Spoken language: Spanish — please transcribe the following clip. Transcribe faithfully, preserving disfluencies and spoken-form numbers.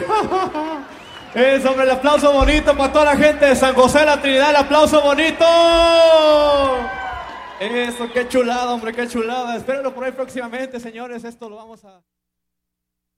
Eso, hombre, el aplauso bonito para toda la gente de San José de la Trinidad, el aplauso bonito. Eso, qué chulada, hombre, qué chulada. Espérenlo por ahí próximamente, señores, esto lo vamos a...